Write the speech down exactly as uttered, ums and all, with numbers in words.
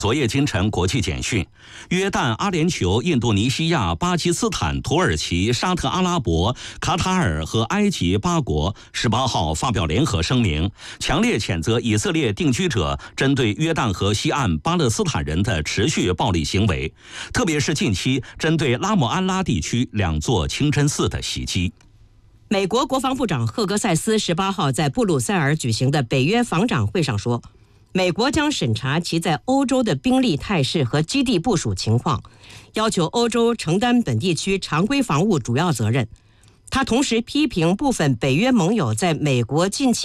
昨夜今晨国际简讯，约旦、阿联酋、印度尼西亚、巴基斯坦、土耳其、沙特阿拉伯、卡塔尔和埃及八国十八号发表联合声明，强烈谴责以色列定居者针对约旦河西岸巴勒斯坦人的持续暴力行为，特别是近期针对拉姆安拉地区两座清真寺的袭击。 美国国防部长赫格塞斯十八号在布鲁塞尔举行的北约防长会上说，美国将审查其在欧洲的兵力态势和基地部署情况，要求欧洲承担本地区常规防务主要责任。他同时批评部分北约盟友在美国近期